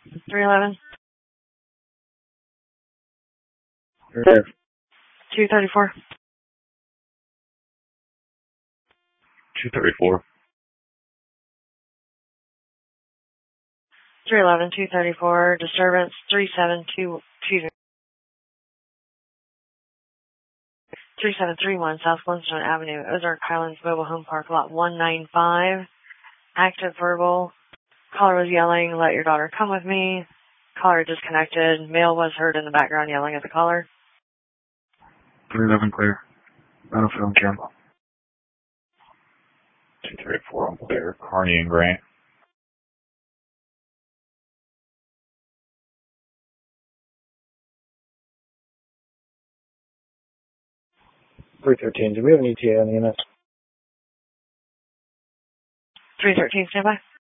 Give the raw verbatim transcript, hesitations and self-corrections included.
three eleven. Here. two thirty-four. two thirty-four. three eleven, two thirty-four. Disturbance three seven two, excuse me. three seven three one South Flintstone Avenue, Ozark Highlands Mobile Home Park, lot one ninety-five. Active verbal. Caller was yelling, "Let your daughter come with me." Caller disconnected. Male was heard in the background yelling at the caller. three eleven clear. Battlefield Campbell. two thirty-four on clear. Carney and Grant. three thirteen, do we have an E T A on the unit? three thirteen, stand by.